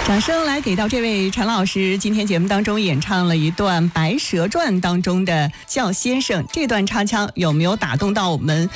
掌声来给到这位陈老师，今天节目当中演唱了一段《白蛇传》当中的叫先生，这段唱腔有没有打动到我们